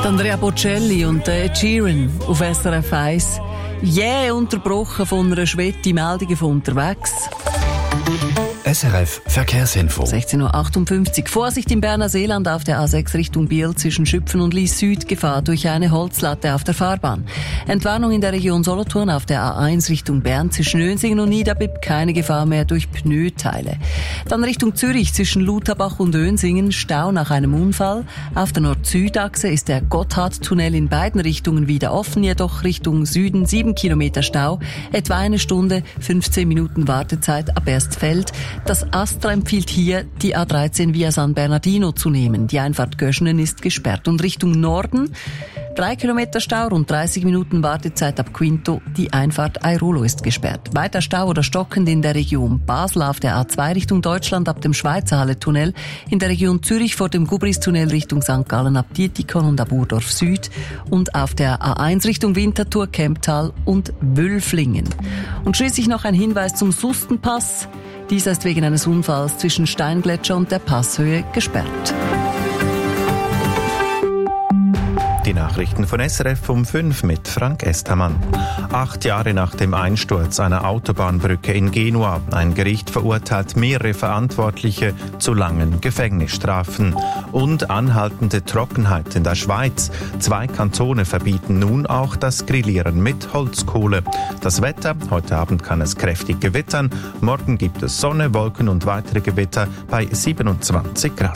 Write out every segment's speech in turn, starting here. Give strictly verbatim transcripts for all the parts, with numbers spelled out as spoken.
Andrea Bocelli und Ed Sheeran auf S R F eins. Jäh yeah, unterbrochen von einer Schwette Meldungen von unterwegs. S R F Verkehrsinfo. sechzehn Uhr achtundfünfzig. Vorsicht im Berner Seeland auf der A sechs Richtung Biel zwischen Schüpfen und Lies Süd. Gefahr durch eine Holzlatte auf der Fahrbahn. Entwarnung in der Region Solothurn auf der A eins Richtung Bern zwischen Önsingen und Niederbipp. Keine Gefahr mehr durch Pneuteile. Dann Richtung Zürich zwischen Lutherbach und Önsingen. Stau nach einem Unfall. Auf der Nord-Süd-Achse ist der Gotthardtunnel in beiden Richtungen wieder offen. Jedoch Richtung Süden sieben Kilometer Stau. Etwa eine Stunde, fünfzehn Minuten Wartezeit ab Erstfeld. Das Astra empfiehlt hier, die A dreizehn via San Bernardino zu nehmen. Die Einfahrt Göschenen ist gesperrt. Und Richtung Norden, drei Kilometer Stau, rund dreißig Minuten Wartezeit ab Quinto. Die Einfahrt Airolo ist gesperrt. Weiter Stau oder stockend in der Region Basel auf der A zwei Richtung Deutschland ab dem Schweizer Halle-Tunnel. In der Region Zürich vor dem Gubris-Tunnel Richtung Sankt Gallen ab Dietikon und ab Urdorf Süd. Und auf der A eins Richtung Winterthur, Kemptal und Wülflingen. Und schließlich noch ein Hinweis zum Sustenpass. Dieser ist wegen eines Unfalls zwischen Steingletscher und der Passhöhe gesperrt. Die Nachrichten von S R F um fünf mit Frank Estermann. Acht Jahre nach dem Einsturz einer Autobahnbrücke in Genua. Ein Gericht verurteilt mehrere Verantwortliche zu langen Gefängnisstrafen. Und anhaltende Trockenheit in der Schweiz. Zwei Kantone verbieten nun auch das Grillieren mit Holzkohle. Das Wetter: Heute Abend kann es kräftig gewittern. Morgen gibt es Sonne, Wolken und weitere Gewitter bei siebenundzwanzig Grad.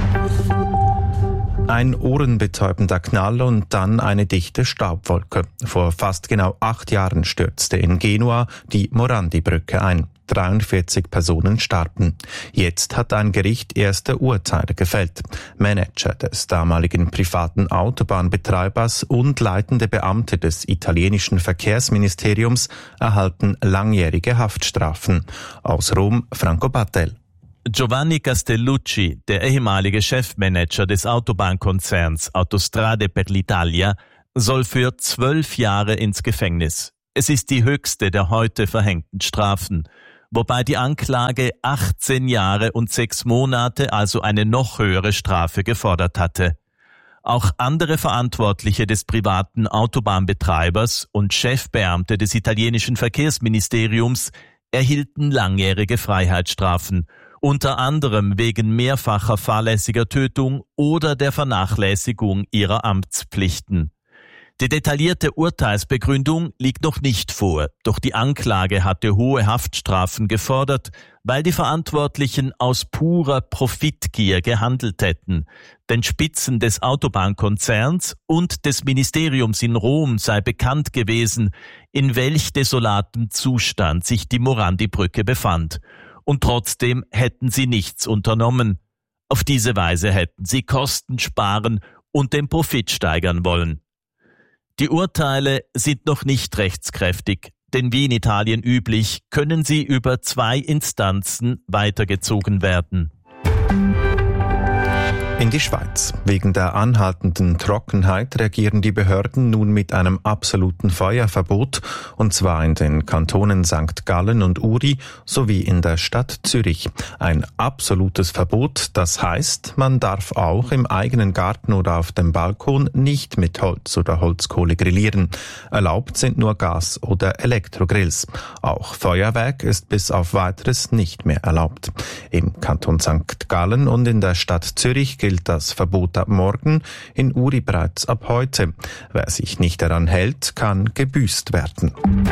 Ein ohrenbetäubender Knall und dann eine dichte Staubwolke. Vor fast genau acht Jahren stürzte in Genua die Morandi-Brücke ein. dreiundvierzig Personen starben. Jetzt hat ein Gericht erste Urteile gefällt. Manager des damaligen privaten Autobahnbetreibers und leitende Beamte des italienischen Verkehrsministeriums erhalten langjährige Haftstrafen. Aus Rom, Franco Battel. Giovanni Castellucci, der ehemalige Chefmanager des Autobahnkonzerns Autostrade per l'Italia, soll für zwölf Jahre ins Gefängnis. Es ist die höchste der heute verhängten Strafen, wobei die Anklage achtzehn Jahre und sechs Monate, also eine noch höhere Strafe, gefordert hatte. Auch andere Verantwortliche des privaten Autobahnbetreibers und Chefbeamte des italienischen Verkehrsministeriums erhielten langjährige Freiheitsstrafen, unter anderem wegen mehrfacher fahrlässiger Tötung oder der Vernachlässigung ihrer Amtspflichten. Die detaillierte Urteilsbegründung liegt noch nicht vor, doch die Anklage hatte hohe Haftstrafen gefordert, weil die Verantwortlichen aus purer Profitgier gehandelt hätten. Den Spitzen des Autobahnkonzerns und des Ministeriums in Rom sei bekannt gewesen, in welch desolatem Zustand sich die Morandi-Brücke befand. Und trotzdem hätten sie nichts unternommen. Auf diese Weise hätten sie Kosten sparen und den Profit steigern wollen. Die Urteile sind noch nicht rechtskräftig, denn wie in Italien üblich, können sie über zwei Instanzen weitergezogen werden. In die Schweiz. Wegen der anhaltenden Trockenheit reagieren die Behörden nun mit einem absoluten Feuerverbot, und zwar in den Kantonen Sankt Gallen und Uri sowie in der Stadt Zürich. Ein absolutes Verbot, das heißt, man darf auch im eigenen Garten oder auf dem Balkon nicht mit Holz oder Holzkohle grillieren. Erlaubt sind nur Gas- oder Elektrogrills. Auch Feuerwerk ist bis auf Weiteres nicht mehr erlaubt. Im Kanton Sankt Gallen und in der Stadt Zürich gilt das Verbot ab morgen, in Uri bereits ab heute. Wer sich nicht daran hält, kann gebüßt werden.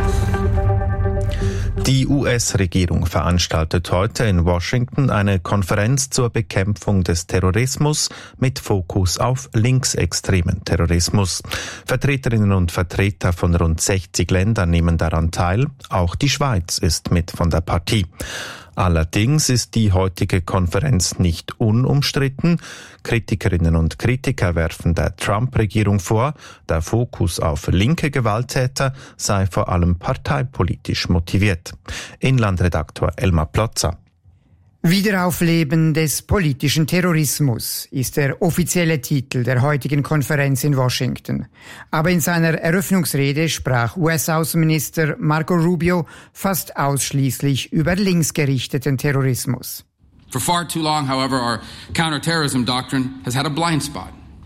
Die U S-Regierung veranstaltet heute in Washington eine Konferenz zur Bekämpfung des Terrorismus mit Fokus auf linksextremen Terrorismus. Vertreterinnen und Vertreter von rund sechzig Ländern nehmen daran teil. Auch die Schweiz ist mit von der Partie. Allerdings ist die heutige Konferenz nicht unumstritten. Kritikerinnen und Kritiker werfen der Trump-Regierung vor, der Fokus auf linke Gewalttäter sei vor allem parteipolitisch motiviert. Inlandredaktor Elmar Plotzer. Wiederaufleben des politischen Terrorismus ist der offizielle Titel der heutigen Konferenz in Washington. Aber in seiner Eröffnungsrede sprach U S-Außenminister Marco Rubio fast ausschließlich über linksgerichteten Terrorismus. For far too long, however, our counterterrorism doctrine has had a blind spot. A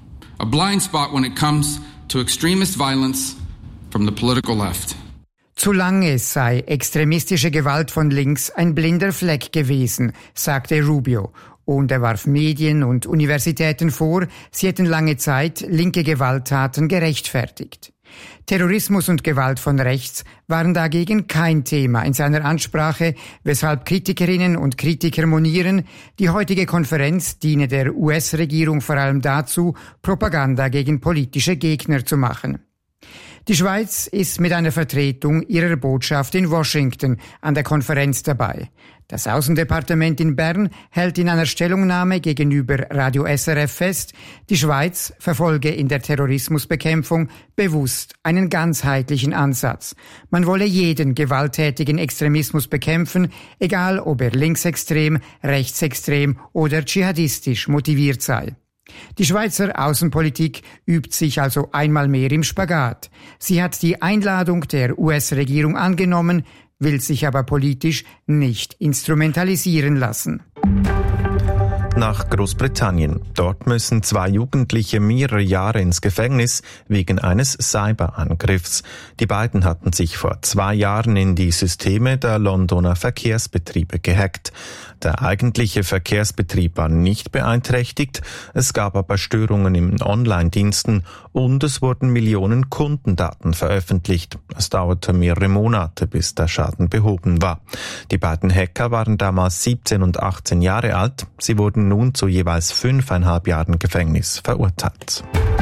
a blind spot when it comes to extremist violence from the political left. Zu lange sei extremistische Gewalt von links ein blinder Fleck gewesen, sagte Rubio. Und er warf Medien und Universitäten vor, sie hätten lange Zeit linke Gewalttaten gerechtfertigt. Terrorismus und Gewalt von rechts waren dagegen kein Thema in seiner Ansprache, weshalb Kritikerinnen und Kritiker monieren, die heutige Konferenz diene der U S-Regierung vor allem dazu, Propaganda gegen politische Gegner zu machen. Die Schweiz ist mit einer Vertretung ihrer Botschaft in Washington an der Konferenz dabei. Das Außendepartement in Bern hält in einer Stellungnahme gegenüber Radio S R F fest, die Schweiz verfolge in der Terrorismusbekämpfung bewusst einen ganzheitlichen Ansatz. Man wolle jeden gewalttätigen Extremismus bekämpfen, egal ob er linksextrem, rechtsextrem oder dschihadistisch motiviert sei. Die Schweizer Außenpolitik übt sich also einmal mehr im Spagat. Sie hat die Einladung der U S-Regierung angenommen, will sich aber politisch nicht instrumentalisieren lassen. Nach Großbritannien. Dort müssen zwei Jugendliche mehrere Jahre ins Gefängnis wegen eines Cyberangriffs. Die beiden hatten sich vor zwei Jahren in die Systeme der Londoner Verkehrsbetriebe gehackt. Der eigentliche Verkehrsbetrieb war nicht beeinträchtigt, es gab aber Störungen in Online-Diensten und es wurden Millionen Kundendaten veröffentlicht. Es dauerte mehrere Monate, bis der Schaden behoben war. Die beiden Hacker waren damals siebzehn und achtzehn Jahre alt. Sie wurden nun zu jeweils fünfeinhalb Jahren Gefängnis verurteilt.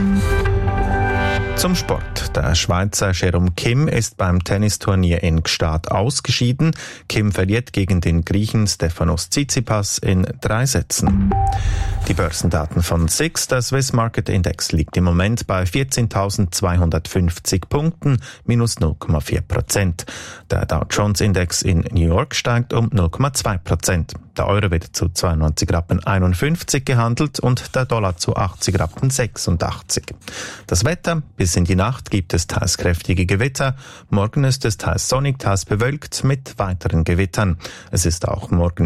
Zum Sport. Der Schweizer Jerome Kim ist beim Tennisturnier in Gstaad ausgeschieden. Kim verliert gegen den Griechen Stefanos Tsitsipas in drei Sätzen. Die Börsendaten von S I X, der Swiss Market Index, liegt im Moment bei vierzehntausendzweihundertfünfzig Punkten, minus null Komma vier Prozent. Der Dow Jones Index in New York steigt um null Komma zwei Prozent. Der Euro wird zu zweiundneunzig Rappen einundfünfzig gehandelt und der Dollar zu achtzig Rappen sechsundachtzig. Das Wetter: bis in die Nacht gibt es teils kräftige Gewitter. Morgen ist es teils sonnig, teils bewölkt mit weiteren Gewittern. Es ist auch morgen